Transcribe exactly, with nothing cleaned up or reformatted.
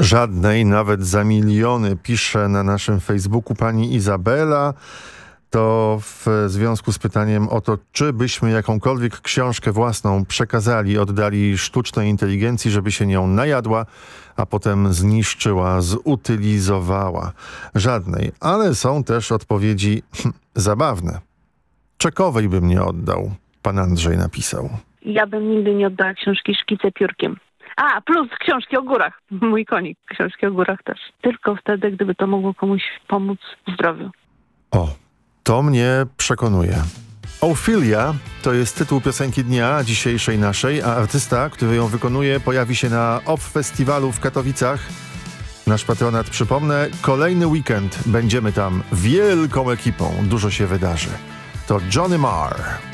Żadnej, nawet za miliony, pisze na naszym Facebooku pani Izabela. To w związku z pytaniem o to, czy byśmy jakąkolwiek książkę własną przekazali, oddali sztucznej inteligencji, żeby się nią najadła, a potem zniszczyła, zutylizowała. Żadnej, ale są też odpowiedzi hm, zabawne. Czekowej bym nie oddał, pan Andrzej napisał. Ja bym nigdy nie oddała książki Szkice piórkiem. A, plus książki o górach. Mój konik, książki o górach też. Tylko wtedy, gdyby to mogło komuś pomóc w zdrowiu. O, to mnie przekonuje. Ophelia to jest tytuł piosenki dnia dzisiejszej naszej, a artysta, który ją wykonuje, pojawi się na O F F Festiwalu w Katowicach. Nasz patronat, przypomnę, kolejny weekend będziemy tam wielką ekipą. Dużo się wydarzy. To Johnny Marr.